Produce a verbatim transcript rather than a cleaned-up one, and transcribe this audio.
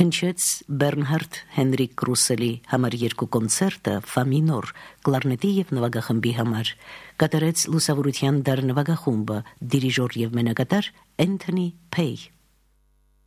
հնչեց Բեռնհարդ Հենրիկ Ռուսելի համար երկու կոնցերտը ֆա մինոր կլարնետի եւ նվագախմբի համար, կատարեց լուսավորության դար նվագախումբը, դիրիժոր եւ մենակատար Էնթոնի Փեյ։